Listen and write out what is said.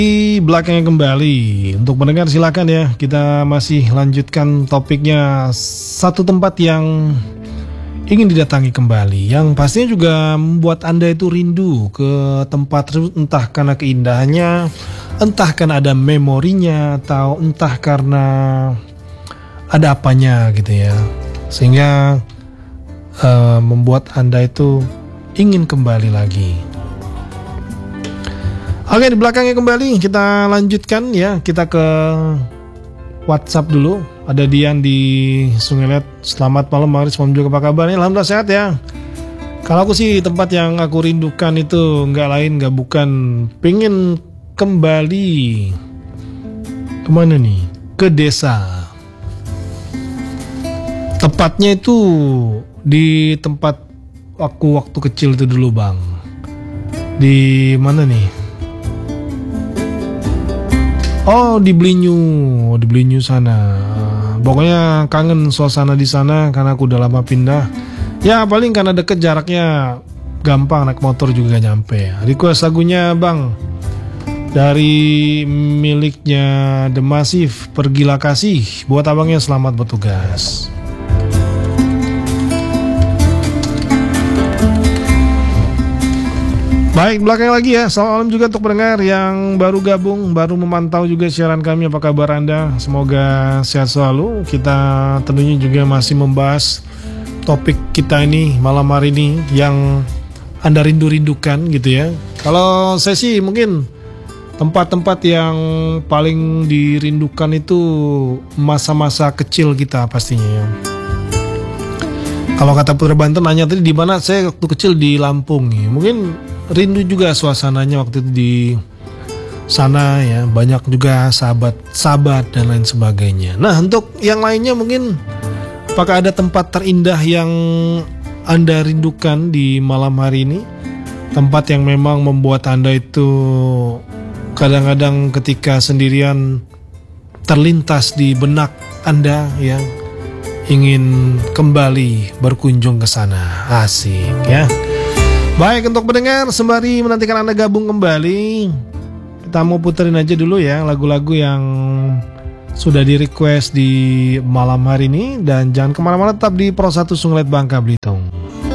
Di belakangnya kembali untuk mendengar silakan ya. Kita masih lanjutkan topiknya, satu tempat yang ingin didatangi kembali, yang pastinya juga membuat Anda itu rindu ke tempat tersebut, entah karena keindahannya, entah karena ada memorinya, atau entah karena ada apanya gitu ya, sehingga membuat Anda itu ingin kembali lagi. Oke, di belakangnya kembali kita lanjutkan ya. Kita ke WhatsApp dulu. Ada Dian di Sungai Liat. Selamat malam Maris, malam juga, apa kabarnya? Alhamdulillah sehat ya. Kalau aku sih tempat yang aku rindukan itu nggak lain nggak bukan pengen kembali kemana nih? Ke desa. Tepatnya itu di tempat aku waktu kecil itu dulu bang. Di mana nih? Oh, di Belinyu sana. Pokoknya kangen suasana di sana karena aku udah lama pindah. Ya paling karena deket jaraknya, gampang naik motor juga nyampe. Request lagunya bang dari miliknya The Massive, Pergilah Kasih, buat abangnya selamat bertugas. Baik, belakang lagi ya. Selamat malam juga untuk pendengar yang baru gabung, baru memantau juga siaran kami. Apa kabar Anda? Semoga sehat selalu. Kita tentunya juga masih membahas topik kita ini malam hari ini yang Anda rindu-rindukan gitu ya. Kalau saya sih mungkin tempat-tempat yang paling dirindukan itu masa-masa kecil kita pastinya ya. Kalau kata Putra Banten nanya tadi di mana, saya waktu kecil di Lampung nih. Mungkin rindu juga suasananya waktu itu di sana ya, banyak juga sahabat dan lain sebagainya. Nah, untuk yang lainnya mungkin apakah ada tempat terindah yang Anda rindukan di malam hari ini? Tempat yang memang membuat Anda itu kadang-kadang ketika sendirian terlintas di benak Anda ya, ingin kembali berkunjung ke sana. Asik ya. Baik, untuk pendengar sembari menantikan Anda gabung kembali, kita mau puterin aja dulu ya lagu-lagu yang sudah di request di malam hari ini. Dan jangan kemana-mana, tetap di Pro 1 Sungai Liat Bangka Belitung.